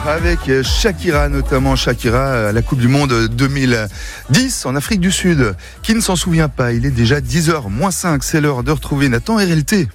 avec Shakira, notamment Shakira à la Coupe du Monde 2010 en Afrique du Sud. Qui ne s'en souvient pas, il est déjà 10h-5, c'est l'heure de retrouver Nathan RLT.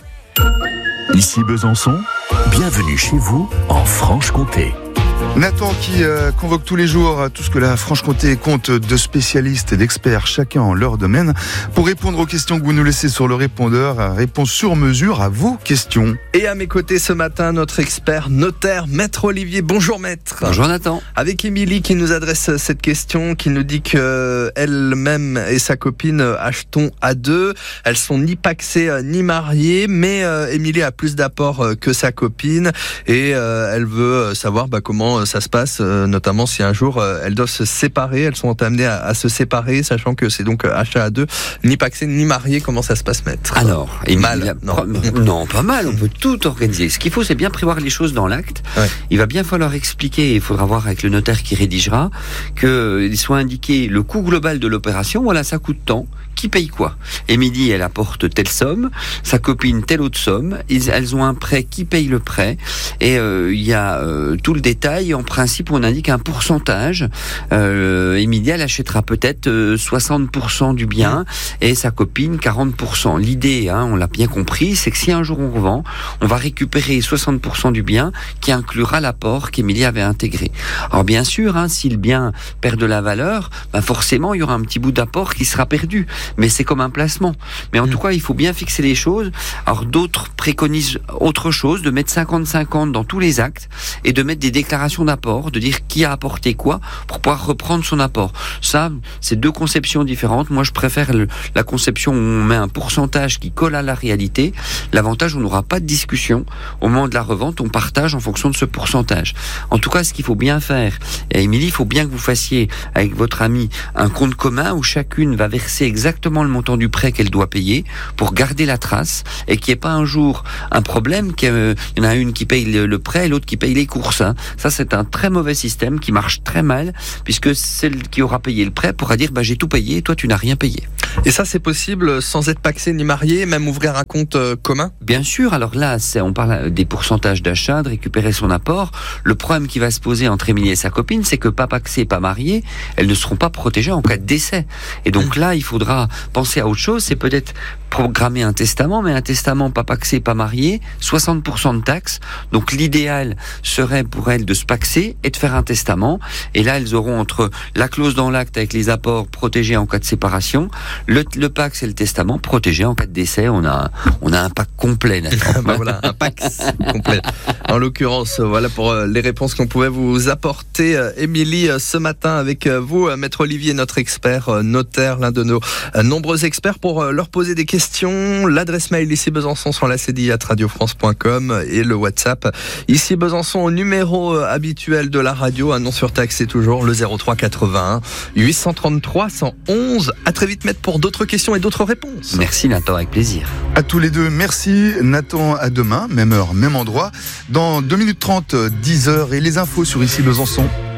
Ici Besançon, bienvenue chez vous en Franche-Comté. Nathan qui convoque tous les jours tout ce que la Franche-Comté compte de spécialistes et d'experts, chacun en leur domaine, pour répondre aux questions que vous nous laissez sur le répondeur. Réponse sur mesure à vos questions. Et à mes côtés ce matin, notre expert notaire, Maître Olivier. Bonjour Maître. Bonjour Nathan. Avec Émilie qui nous adresse cette question, qui nous dit que elle-même et sa copine achetons à deux. Elles sont ni pacsées ni mariées, mais Émilie a plus d'apports que sa copine et elle veut savoir comment ça se passe, notamment si un jour elles doivent se séparer, elles sont amenées à se séparer, sachant que c'est donc achat à deux, ni pacsé ni marié. Comment ça se passe, Maître? Alors, mal, non, pas mal, on peut tout organiser. Ce qu'il faut, c'est bien prévoir les choses dans l'acte. Ouais. Il va bien falloir expliquer, il faudra voir avec le notaire qui rédigera, qu'il soit indiqué le coût global de l'opération, voilà, ça coûte tant, qui paye quoi. Émilie, elle apporte telle somme, sa copine telle autre somme, elles ont un prêt, qui paye le prêt, et il y a tout le détail. En principe, on indique un pourcentage. Émilie, elle achètera peut-être 60% du bien et sa copine 40%. L'idée, on l'a bien compris, c'est que si un jour on revend, on va récupérer 60% du bien qui inclura l'apport qu'Émilie avait intégré. Alors bien sûr, si le bien perd de la valeur, forcément, il y aura un petit bout d'apport qui sera perdu. Mais c'est comme un placement. Mais en tout cas, il faut bien fixer les choses. Alors d'autres préconisent autre chose, de mettre 50-50 dans tous les actes et de mettre des déclarations d'apport, de dire qui a apporté quoi pour pouvoir reprendre son apport. Ça, c'est deux conceptions différentes. Moi, je préfère la conception où on met un pourcentage qui colle à la réalité. L'avantage, on n'aura pas de discussion. Au moment de la revente, on partage en fonction de ce pourcentage. En tout cas, ce qu'il faut bien faire, et Émilie, il faut bien que vous fassiez avec votre amie un compte commun où chacune va verser exactement le montant du prêt qu'elle doit payer pour garder la trace et qu'il n'y ait pas un jour un problème, qu'il y en a une qui paye le prêt et l'autre qui paye les courses. Ça, c'est un très mauvais système qui marche très mal puisque celle qui aura payé le prêt pourra dire j'ai tout payé et toi tu n'as rien payé. Et ça, c'est possible sans être pacsé ni marié, même ouvrir un compte commun? Bien sûr. Alors là, on parle des pourcentages d'achat, de récupérer son apport. Le problème qui va se poser entre Émilie et sa copine, c'est que pas pacsé, pas marié, elles ne seront pas protégées en cas de décès. Et donc là, il faudra penser à autre chose. C'est peut-être programmer un testament, mais un testament pas pacsé, pas marié, 60% de taxes. Donc l'idéal serait pour elles de se paxer et de faire un testament. Et là, elles auront entre la clause dans l'acte avec les apports protégés en cas de séparation, le pax et le testament protégés en cas de décès. On a un pack complet. Voilà, un pax complet. En l'occurrence, voilà pour les réponses qu'on pouvait vous apporter, Émilie, ce matin avec vous, Maître Olivier, notre expert notaire, l'un de nos nombreux experts, pour leur poser des questions. L'adresse mail ici Besançon sur la cdi@radiofrance.com et le WhatsApp ici Besançon au numéro habituel de la radio, un non surtaxé toujours, le 03 81 833 111. À très vite, Maître, pour d'autres questions et d'autres réponses. Merci Nathan, avec plaisir. À tous les deux, merci Nathan, à demain, même heure, même endroit. Dans 2 minutes 30, 10h et les infos sur ici Besançon.